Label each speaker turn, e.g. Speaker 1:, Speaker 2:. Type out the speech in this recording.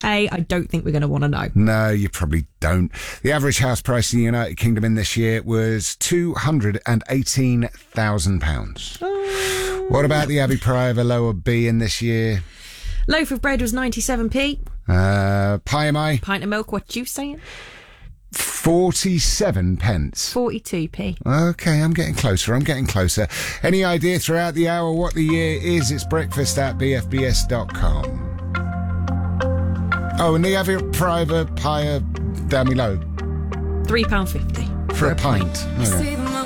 Speaker 1: A, I don't think we're going to want to know.
Speaker 2: No, you probably don't. The average house price in the United Kingdom in this year was £218,000. What about the Abbey Prior Lower B in this year?
Speaker 1: Loaf of bread was 97p.
Speaker 2: Pie am I?
Speaker 1: Pint of milk, what you saying?
Speaker 2: 47 pence.
Speaker 1: 42p.
Speaker 2: Okay, I'm getting closer. Any idea throughout the hour what the year is? It's breakfast@bfbs.com. Oh, and the Abbey Prior Pie Dammy Low?
Speaker 1: £3.50.
Speaker 2: For a pint.
Speaker 3: See the